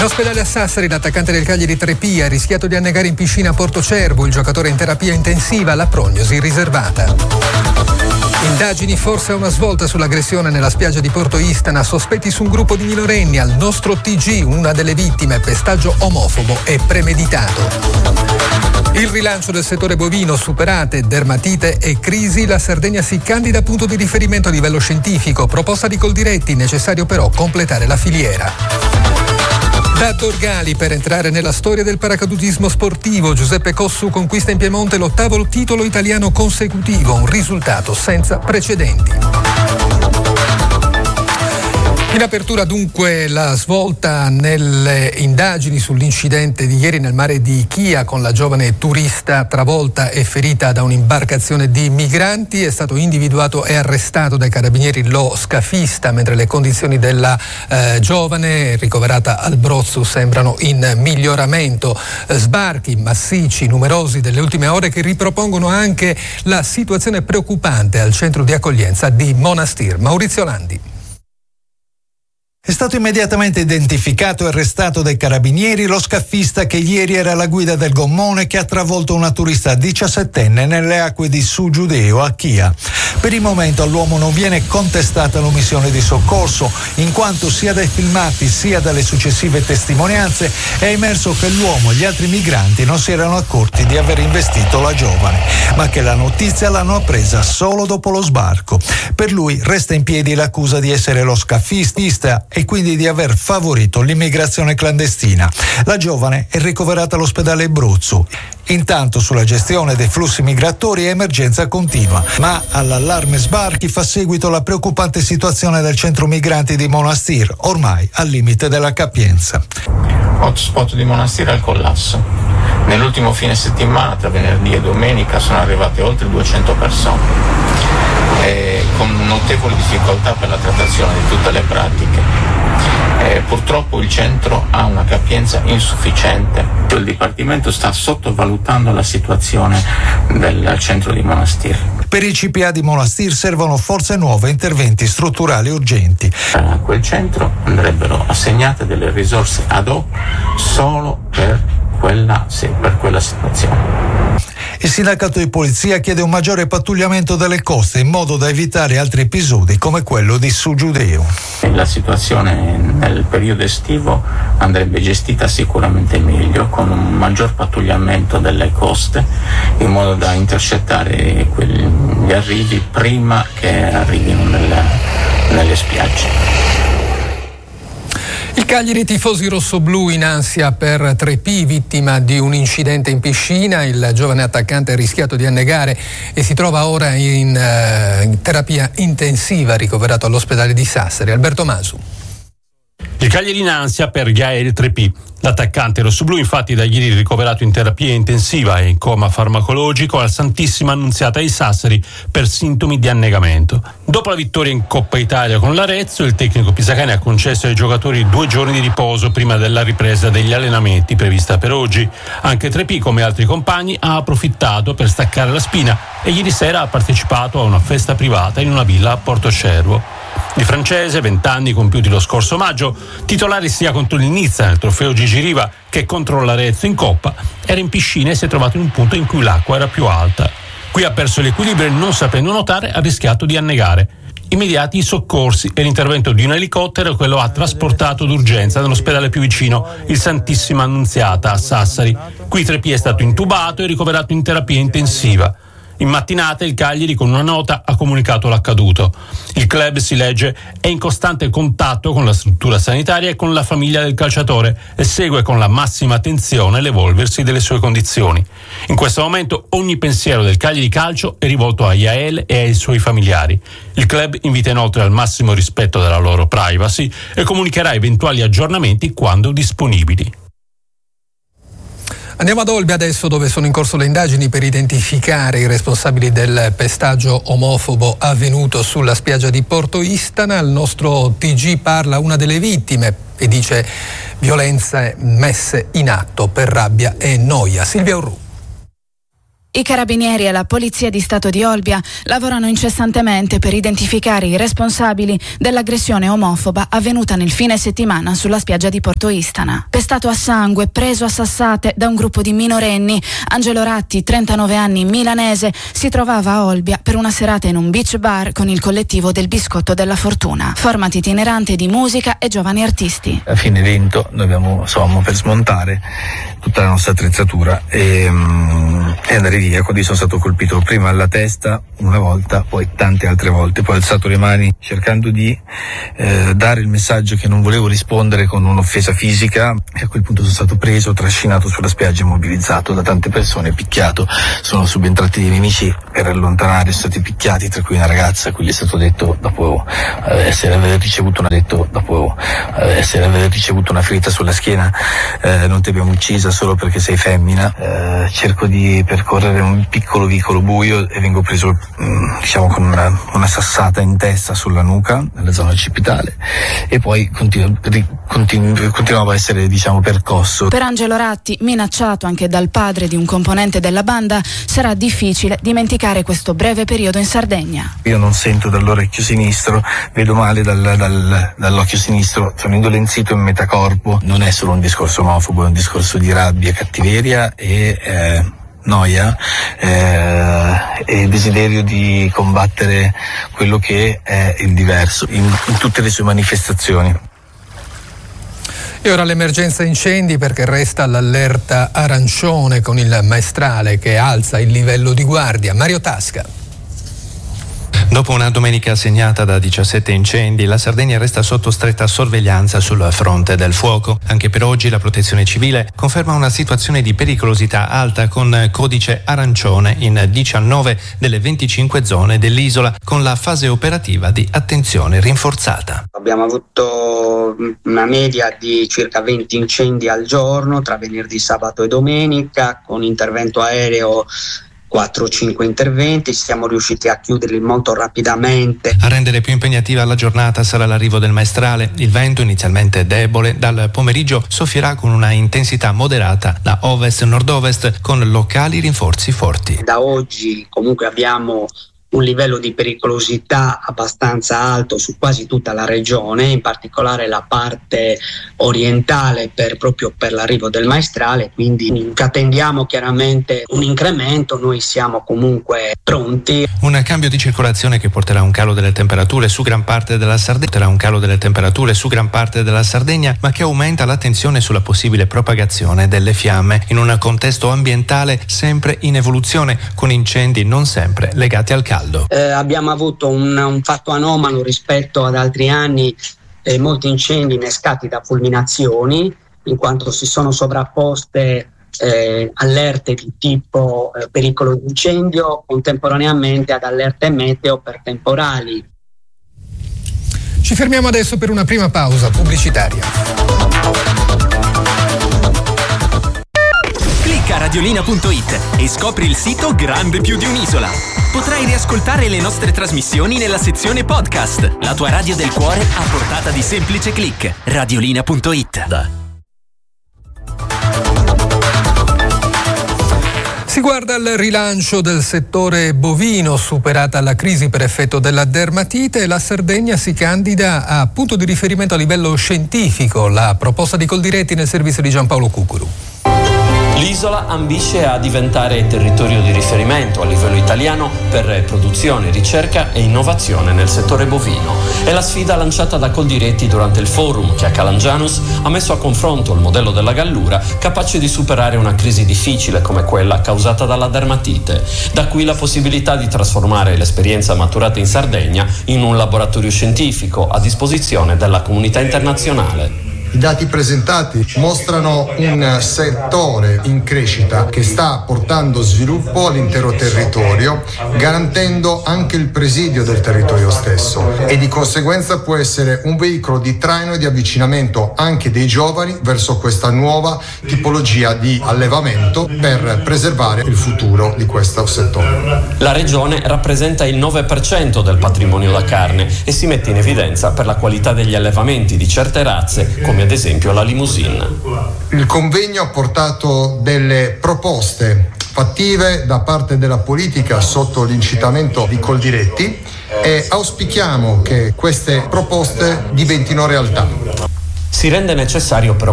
ospedale a Sassari, l'attaccante del Cagliari Trepì ha rischiato di annegare in piscina a Porto Cervo, il giocatore in terapia intensiva, la prognosi riservata. Indagini, forse a una svolta sull'aggressione nella spiaggia di Porto Istana, sospetti su un gruppo di minorenni, al nostro TG una delle vittime, pestaggio omofobo e premeditato. Il rilancio del settore bovino, superate dermatite e crisi, la Sardegna si candida a punto di riferimento a livello scientifico, proposta di Coldiretti, necessario però completare la filiera. Da Dorgali per entrare nella storia del paracadutismo sportivo, Giuseppe Cossu conquista in Piemonte l'8° titolo italiano consecutivo, un risultato senza precedenti. In apertura dunque la svolta nelle indagini sull'incidente di ieri nel mare di Chia con la giovane turista travolta e ferita da un'imbarcazione di migranti. È stato individuato e arrestato dai carabinieri lo scafista, mentre le condizioni della giovane ricoverata al Brozzo sembrano in miglioramento. Sbarchi massicci, numerosi delle ultime ore, che ripropongono anche la situazione preoccupante al centro di accoglienza di Monastir. Maurizio Landi. È stato immediatamente identificato e arrestato dai carabinieri lo scaffista che ieri era alla guida del gommone che ha travolto una turista 17enne nelle acque di Sugiudeo a Chia. Per il momento all'uomo non viene contestata l'omissione di soccorso, in quanto sia dai filmati sia dalle successive testimonianze è emerso che l'uomo e gli altri migranti non si erano accorti di aver investito la giovane, ma che la notizia l'hanno appresa solo dopo lo sbarco. Per lui resta in piedi l'accusa di essere lo scaffista e quindi di aver favorito l'immigrazione clandestina. La giovane è ricoverata all'ospedale Bruzzo. Intanto sulla gestione dei flussi migratori è emergenza continua, ma all'allarme sbarchi fa seguito la preoccupante situazione del centro migranti di Monastir, ormai al limite della capienza. Hotspot di Monastir al collasso. Nell'ultimo fine settimana, tra venerdì e domenica, sono arrivate oltre 200 persone. Con notevoli difficoltà per la trattazione di tutte le pratiche. Purtroppo il centro ha una capienza insufficiente. Il Dipartimento sta sottovalutando la situazione del centro di Monastir. Per il CPA di Monastir servono forze nuove e interventi strutturali urgenti. A quel centro andrebbero assegnate delle risorse ad hoc solo per quella situazione. Il sindacato di polizia chiede un maggiore pattugliamento delle coste in modo da evitare altri episodi come quello di Sugiudeo. La situazione nel periodo estivo andrebbe gestita sicuramente meglio, con un maggior pattugliamento delle coste in modo da intercettare gli arrivi prima che arrivino nelle spiagge. Il Cagliari, tifosi rossoblù in ansia per Trepì, vittima di un incidente in piscina. Il giovane attaccante ha rischiato di annegare e si trova ora in terapia intensiva, ricoverato all'ospedale di Sassari. Alberto Masu. Il Cagliari in ansia per Gael Trepì. L'attaccante rossoblù infatti da ieri ricoverato in terapia intensiva e in coma farmacologico al Santissima Annunziata di Sassari per sintomi di annegamento. Dopo la vittoria in Coppa Italia con l'Arezzo, il tecnico pisacane ha concesso ai giocatori 2 giorni di riposo prima della ripresa degli allenamenti prevista per oggi. Anche Trepì, come altri compagni, ha approfittato per staccare la spina e ieri sera ha partecipato a una festa privata in una villa a Porto Cervo. Il francese, 20 anni compiuti lo scorso maggio, titolare sia contro il Nizza nel trofeo Gigi Riva che contro l'Arezzo in Coppa, era in piscina e si è trovato in un punto in cui l'acqua era più alta. Qui ha perso l'equilibrio e, non sapendo nuotare, ha rischiato di annegare. Immediati i soccorsi e l'intervento di un elicottero che lo ha trasportato d'urgenza nell'ospedale più vicino, il Santissima Annunziata a Sassari. Qui Trepì è stato intubato e ricoverato in terapia intensiva. In mattinata il Cagliari con una nota ha comunicato l'accaduto. Il club, si legge, è in costante contatto con la struttura sanitaria e con la famiglia del calciatore e segue con la massima attenzione l'evolversi delle sue condizioni. In questo momento ogni pensiero del Cagliari Calcio è rivolto a Yael e ai suoi familiari. Il club invita inoltre al massimo rispetto della loro privacy e comunicherà eventuali aggiornamenti quando disponibili. Andiamo ad Olbia adesso, dove sono in corso le indagini per identificare i responsabili del pestaggio omofobo avvenuto sulla spiaggia di Porto Istana. Il nostro TG parla una delle vittime e dice violenze messe in atto per rabbia e noia. Silvia Urru. I carabinieri e la Polizia di Stato di Olbia lavorano incessantemente per identificare i responsabili dell'aggressione omofoba avvenuta nel fine settimana sulla spiaggia di Porto Istana. Pestato a sangue, preso a sassate da un gruppo di minorenni, Angelo Ratti, 39 anni, milanese, si trovava a Olbia per una serata in un beach bar con il collettivo del Biscotto della Fortuna, format itinerante di musica e giovani artisti. A fine evento noi abbiamo per smontare tutta la nostra attrezzatura e andare via. Quando sono stato colpito prima alla testa una volta, poi tante altre volte, poi ho alzato le mani cercando di dare il messaggio che non volevo rispondere con un'offesa fisica, e a quel punto sono stato preso, trascinato sulla spiaggia, immobilizzato da tante persone, picchiato. Sono subentrati dei nemici per allontanare, sono stati picchiati, tra cui una ragazza a cui gli è stato detto dopo aver ricevuto una ferita sulla schiena: non ti abbiamo uccisa solo perché sei femmina. Cerco di percorrere un piccolo vicolo buio e vengo preso con una sassata in testa sulla nuca, nella zona occipitale, e poi continuavo a essere percosso. Per Angelo Ratti, minacciato anche dal padre di un componente della banda, sarà difficile dimenticare questo breve periodo in Sardegna. Io non sento dall'orecchio sinistro, vedo male dall'occhio sinistro, sono indolenzito in metà corpo. Non è solo un discorso omofobo, è un discorso di rabbia, cattiveria e noia e desiderio di combattere quello che è il diverso in tutte le sue manifestazioni. E ora l'emergenza incendi, perché resta l'allerta arancione con il maestrale che alza il livello di guardia. Mario Tasca. Dopo una domenica segnata da 17 incendi, la Sardegna resta sotto stretta sorveglianza sul fronte del fuoco. Anche per oggi la Protezione Civile conferma una situazione di pericolosità alta con codice arancione in 19 delle 25 zone dell'isola, con la fase operativa di attenzione rinforzata. Abbiamo avuto una media di circa 20 incendi al giorno tra venerdì, sabato e domenica, con intervento aereo 4-5 interventi. Siamo riusciti a chiuderli molto rapidamente. A rendere più impegnativa la giornata sarà l'arrivo del maestrale. Il vento, inizialmente debole, dal pomeriggio soffierà con una intensità moderata da ovest-nord-ovest, con locali rinforzi forti. Da oggi comunque abbiamo un livello di pericolosità abbastanza alto su quasi tutta la regione, in particolare la parte orientale proprio per l'arrivo del maestrale, quindi attendiamo chiaramente un incremento. Noi siamo comunque pronti. Un cambio di circolazione che porterà un calo delle temperature su gran parte della Sardegna, ma che aumenta l'attenzione sulla possibile propagazione delle fiamme in un contesto ambientale sempre in evoluzione, con incendi non sempre legati al caldo. Abbiamo avuto un fatto anomalo rispetto ad altri anni, molti incendi innescati da fulminazioni, in quanto si sono sovrapposte allerte di tipo pericolo di incendio contemporaneamente ad allerte meteo per temporali. Ci fermiamo adesso per una prima pausa pubblicitaria. Clicca radiolina.it e scopri il sito grande più di un'isola. Potrai riascoltare le nostre trasmissioni nella sezione podcast. La tua radio del cuore a portata di semplice click. Radiolina.it. Si guarda al rilancio del settore bovino. Superata la crisi per effetto della dermatite, la Sardegna si candida a punto di riferimento a livello scientifico. La proposta di Coldiretti nel servizio di Giampaolo Cucuru. L'isola ambisce a diventare territorio di riferimento a livello italiano per produzione, ricerca e innovazione nel settore bovino. È la sfida lanciata da Coldiretti durante il forum che a Calangianus ha messo a confronto il modello della Gallura, capace di superare una crisi difficile come quella causata dalla dermatite. Da qui la possibilità di trasformare l'esperienza maturata in Sardegna in un laboratorio scientifico a disposizione della comunità internazionale. I dati presentati mostrano un settore in crescita che sta portando sviluppo all'intero territorio, garantendo anche il presidio del territorio stesso, e di conseguenza può essere un veicolo di traino e di avvicinamento anche dei giovani verso questa nuova tipologia di allevamento per preservare il futuro di questo settore. La regione rappresenta il 9% del patrimonio da carne e si mette in evidenza per la qualità degli allevamenti di certe razze, come ad esempio la limousine. Il convegno ha portato delle proposte fattive da parte della politica sotto l'incitamento di Coldiretti e auspichiamo che queste proposte diventino realtà. Si rende necessario però